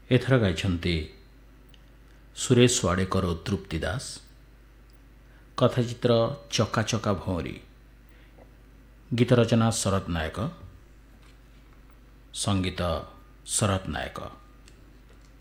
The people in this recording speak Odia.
ଏଥର ଗାଇଛନ୍ତି ସୁରେଶ ୱାଡେକର ଓ ତୃପ୍ତି ଦାସ। କଥାଚିତ୍ର ଚକା ଚକା ଭଉଁରୀ। ଗୀତ ରଚନା ଶରତ ନାୟକ, ସଙ୍ଗୀତ ଶରତ ନାୟକ।